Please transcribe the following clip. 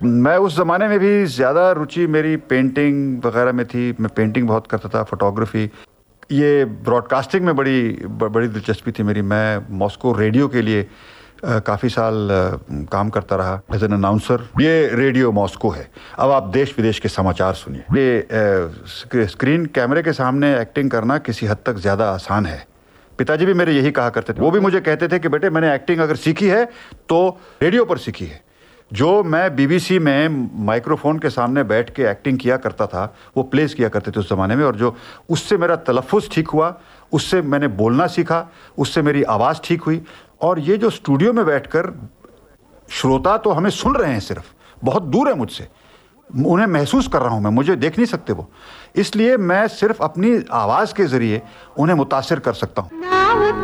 मैं उस ज़माने में भी ज़्यादा रुचि मेरी पेंटिंग वगैरह में थी। मैं पेंटिंग बहुत करता था, फोटोग्राफी। ये ब्रॉडकास्टिंग में बड़ी दिलचस्पी थी मेरी। मैं मॉस्को रेडियो के लिए काफ़ी साल काम करता रहा एज एन अनाउंसर। ये रेडियो मॉस्को है। अब आप देश विदेश के समाचार सुनिए। ये स्क्रीन कैमरे के सामने एक्टिंग करना किसी हद तक ज़्यादा आसान है। पिताजी भी मेरे यही कहा करते थे। वो भी मुझे कहते थे कि बेटे मैंने एक्टिंग अगर सीखी है तो रेडियो पर सीखी है। जो मैं बीबीसी में माइक्रोफोन के सामने बैठ के एक्टिंग किया करता था, वो प्लेस किया करते थे उस ज़माने में, और जो उससे मेरा तलफ़्फ़ुज़ ठीक हुआ, उससे मैंने बोलना सीखा, उससे मेरी आवाज़ ठीक हुई। और ये जो स्टूडियो में बैठकर श्रोता तो हमें सुन रहे हैं, सिर्फ बहुत दूर है मुझसे, उन्हें महसूस कर रहा हूं मैं, मुझे देख नहीं सकते वो, इसलिए मैं सिर्फ अपनी आवाज़ के ज़रिए उन्हें मुतासिर कर सकता हूं।